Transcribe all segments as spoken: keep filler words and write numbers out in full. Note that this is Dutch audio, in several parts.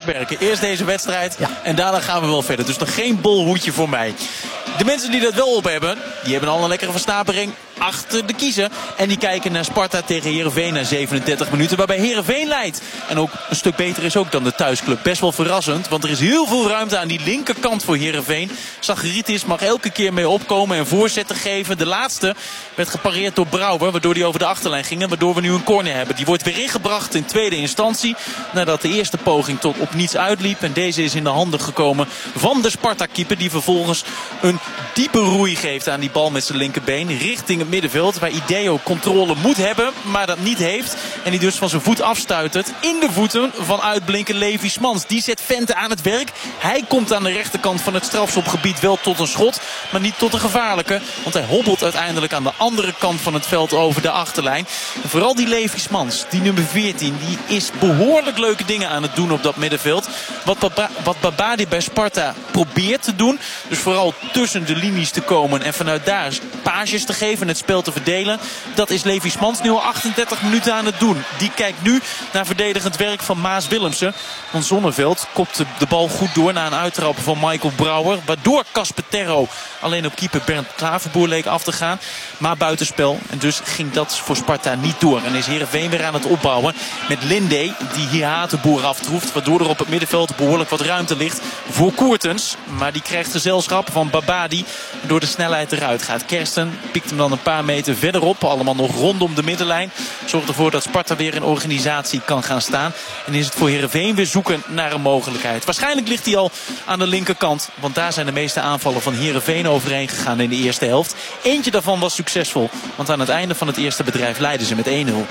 afwerken. Eerst deze wedstrijd ja. en daarna gaan we wel verder. Dus nog geen bolhoedje voor mij. De mensen die dat wel op hebben, die hebben al een lekkere versnapering achter de kiezen. En die kijken naar Sparta tegen Heerenveen na zevenendertig minuten. Waarbij Heerenveen leidt. En ook een stuk beter is ook dan de thuisclub. Best wel verrassend. Want er is heel veel ruimte aan die linkerkant voor Heerenveen. Zacharitis mag elke keer mee opkomen en voorzetten geven. De laatste werd gepareerd door Brouwer. Waardoor die over de achterlijn ging. En waardoor we nu een corner hebben. Die wordt weer ingebracht in tweede instantie. Nadat de eerste poging tot op niets uitliep. En deze is in de handen gekomen van de Sparta-keeper. Die vervolgens een diepe roei geeft aan die bal met zijn linkerbeen. Richting het middenveld. Waar Ideo controle moet hebben. Maar dat niet heeft. En die dus van zijn voet afstuitert. In de voeten van uitblinker Levi Smans. Die zet Vente aan het werk. Hij komt aan de rechterkant van het strafschopgebied wel tot een schot. Maar niet tot een gevaarlijke. Want hij hobbelt uiteindelijk aan de andere kant van het veld over de achterlijn. En vooral die Levi Smans. Die nummer veertien. Die is behoorlijk leuke dingen aan het doen op dat middenveld. Wat, Baba, wat Babadi bij Sparta probeert te doen. Dus vooral tussen de linies te komen. En vanuit daar pages te geven. En het spel te verdelen. Dat is Levi Smans nu al achtendertig minuten aan het doen. Die kijkt nu naar verdedigend werk van Maas Willemsen. Want Zonneveld kopt de bal goed door na een uittrappen van Michael Brouwer. Waardoor Casper Terro alleen op keeper Bernd Klaverboer leek af te gaan. Maar buitenspel. En dus ging dat voor Sparta niet door. En is Heerenveen weer aan het opbouwen met Linde. Die hier Hatenboer aftroeft. Waardoor er op het middenveld behoorlijk wat ruimte ligt voor Koertens. Maar die krijgt gezelschap van Babadi. Door de snelheid eruit gaat. Kersten pikt hem dan een paar meter verderop. Allemaal nog rondom de middenlijn. Zorgt ervoor dat Sparta weer in organisatie kan gaan staan. En is het voor Heerenveen weer zoeken naar een mogelijkheid. Waarschijnlijk ligt hij al aan de linkerkant. Want daar zijn de meeste aanvallen van Heerenveen overheen gegaan in de eerste helft. Eentje daarvan was succesvol. Want aan het einde van het eerste bedrijf leidden ze met één nul.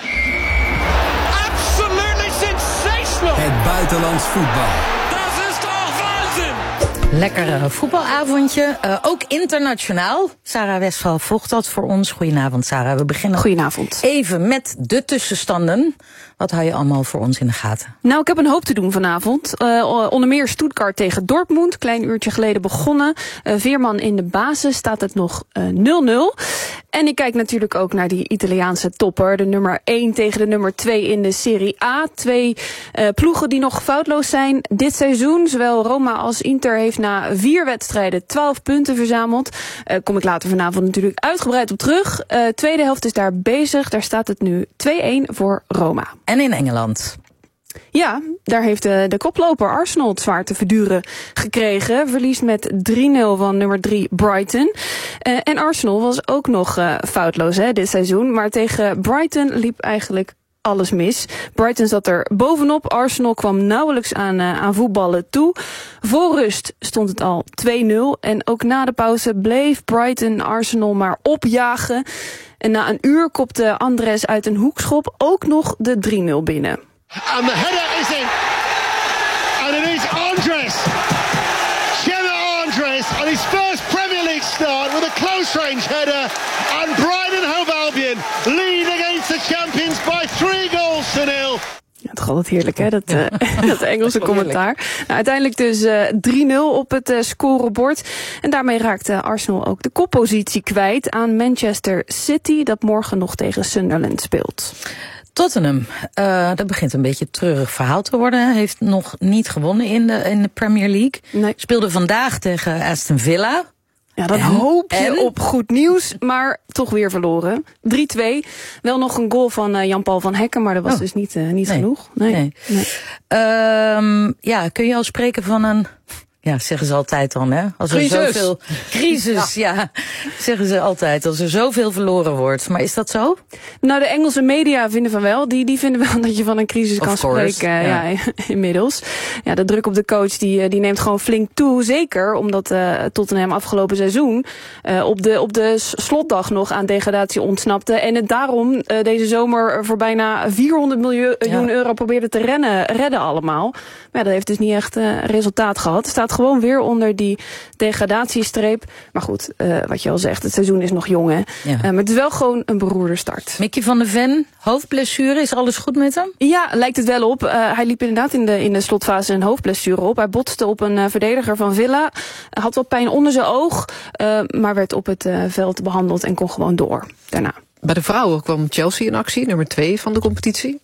Absolutely sensational. Het buitenlands voetbal. Dat is toch waanzin. Lekker voetbalavondje, uh, ook internationaal. Sarah Westphal volgt dat voor ons. Goedenavond, Sarah. We beginnen Goedenavond. Even met de tussenstanden. Wat hou je allemaal voor ons in de gaten? Nou, ik heb een hoop te doen vanavond. Uh, onder meer Stuttgart tegen Dortmund. Klein uurtje geleden begonnen. Uh, Veerman in de basis staat het nog uh, nul nul. En ik kijk natuurlijk ook naar die Italiaanse topper. De nummer één tegen de nummer twee in de Serie A. Twee uh, ploegen die nog foutloos zijn dit seizoen. Zowel Roma als Inter heeft na vier wedstrijden twaalf punten verzameld. Uh, kom ik later vanavond natuurlijk uitgebreid op terug. Uh, tweede helft is daar bezig. Daar staat het nu twee één voor Roma. En in Engeland? Ja, daar heeft de, de koploper Arsenal het zwaar te verduren gekregen. Verliest met drie nul van nummer drie Brighton. Uh, en Arsenal was ook nog uh, foutloos hè, dit seizoen. Maar tegen Brighton liep eigenlijk alles mis. Brighton zat er bovenop. Arsenal kwam nauwelijks aan, uh, aan voetballen toe. Voor rust stond het al twee nul. En ook na de pauze bleef Brighton Arsenal maar opjagen. En na een uur kopte Andres uit een hoekschop ook nog de drie nul binnen. And the header is in. And it is Andres. Gemma Andres on his first Premier League start with a close range header. And Brighton Hove Albion lead against the champions by three goals to nil. Ja, toch altijd heerlijk, hè, dat, uh, dat Engelse commentaar. Nou, uiteindelijk dus uh, drie nul op het uh, scorebord. En daarmee raakt uh, Arsenal ook de koppositie kwijt aan Manchester City, dat morgen nog tegen Sunderland speelt. Tottenham, uh, dat begint een beetje een treurig verhaal te worden. Heeft nog niet gewonnen in de, in de Premier League. Nee. Speelde vandaag tegen Aston Villa. Ja, dan en, hoop je en? op goed nieuws, maar toch weer verloren. drie twee. Wel nog een goal van uh, Jan-Paul van Hekken, maar dat was oh. dus niet, uh, niet nee. genoeg. Nee. nee. nee. Um, ja, kun je al spreken van een... Ja, zeggen ze altijd dan, hè? Als er crisis. zoveel crisis, ja. ja, zeggen ze altijd. Als er zoveel verloren wordt. Maar is dat zo? Nou, de Engelse media vinden van wel. Die, die vinden wel dat je van een crisis of kan course, spreken. Ja. Ja, inmiddels. Ja, de druk op de coach die, die neemt gewoon flink toe. Zeker omdat uh, Tottenham afgelopen seizoen uh, op de op de slotdag nog aan degradatie ontsnapte. En het daarom uh, deze zomer voor bijna vierhonderd miljoen ja. euro probeerde te rennen, redden allemaal. Maar ja, dat heeft dus niet echt uh, resultaat gehad. Het staat gewoon weer onder die degradatiestreep. Maar goed, uh, wat je al zegt, het seizoen is nog jong, hè. Ja. Uh, maar het is wel gewoon een beroerde start. Mickey van der Ven, hoofdblessure, is alles goed met hem? Ja, lijkt het wel op. Uh, hij liep inderdaad in de, in de slotfase een hoofdblessure op. Hij botste op een uh, verdediger van Villa. Had wat pijn onder zijn oog, uh, maar werd op het uh, veld behandeld en kon gewoon door daarna. Bij de vrouwen kwam Chelsea in actie, nummer twee van de competitie.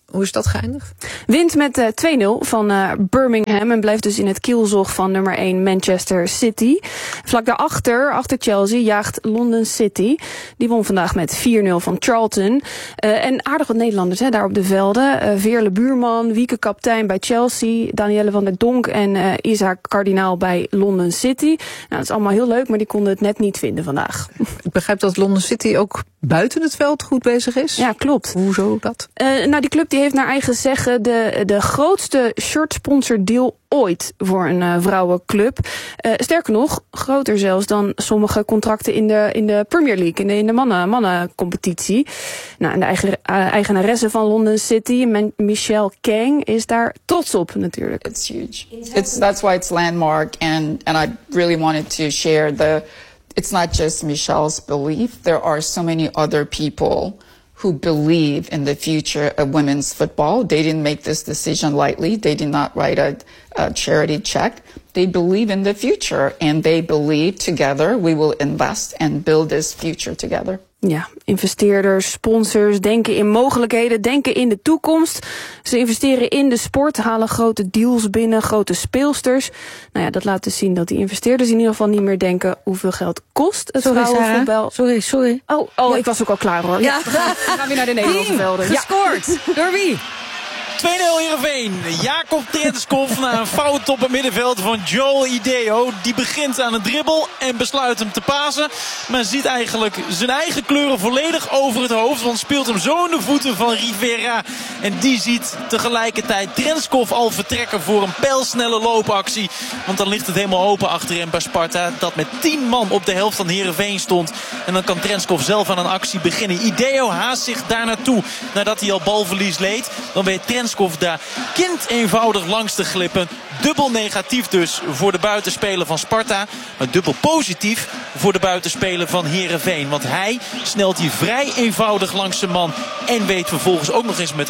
Hoe is dat geëindigd? Wint met uh, twee nul van uh, Birmingham en blijft dus in het kielzog van nummer één Manchester City. Vlak daarachter, achter Chelsea, jaagt London City. Die won vandaag met vier nul van Charlton. Uh, en aardig wat Nederlanders hè, daar op de velden. Uh, Veerle Buurman, Wieke kaptein bij Chelsea, Danielle van der Donk en uh, Isaac Kardinaal bij London City. Nou, dat is allemaal heel leuk, maar die konden het net niet vinden vandaag. Ik begrijp dat London City ook buiten het veld goed bezig is. Ja, klopt. Hoezo dat? Uh, nou, die club die heeft naar eigen zeggen de, de grootste shirt-sponsor deal ooit voor een uh, vrouwenclub. Uh, sterker nog, groter zelfs dan sommige contracten in de, in de Premier League, in de, in de mannen, mannencompetitie. Nou, en de eigen, uh, eigenaresse van London City, Man- Michelle Kang, is daar trots op natuurlijk. It's huge. It's that's why it's landmark, and and I really wanted to share the. It's not just Michelle's belief. There are so many other people who believe in the future of women's football. They didn't make this decision lightly. They did not write a, a charity check. They believe in the future, and they believe together we will invest and build this future together. Ja, investeerders, sponsors denken in mogelijkheden, denken in de toekomst. Ze investeren in de sport, halen grote deals binnen, grote speelsters. Nou ja, dat laat dus zien dat die investeerders in ieder geval niet meer denken hoeveel geld kost het Sorry, vrouwenvoetbal. Sorry, sorry. Oh, oh Ja. ik was ook al klaar hoor. Ja. We gaan, we gaan weer naar de Nederlandse velden. Ja. Gescoord. Door wie? twee nul Heerenveen. Jacob Trenskov na een fout op het middenveld van Joel Ideo. Die begint aan een dribbel en besluit hem te pasen. Maar ziet eigenlijk zijn eigen kleuren volledig over het hoofd. Want speelt hem zo in de voeten van Rivera. En die ziet tegelijkertijd Trenskov al vertrekken voor een pijlsnelle loopactie. Want dan ligt het helemaal open achterin bij Sparta. Dat met tien man op de helft van Heerenveen stond. En dan kan Trenskov zelf aan een actie beginnen. Ideo haast zich daar naartoe nadat hij al balverlies leed. Dan weet Trenskov daar kind eenvoudig langs te glippen. Dubbel negatief dus voor de buitenspeler van Sparta. Maar dubbel positief voor de buitenspeler van Heerenveen. Want hij snelt hier vrij eenvoudig langs zijn man. En weet vervolgens ook nog eens met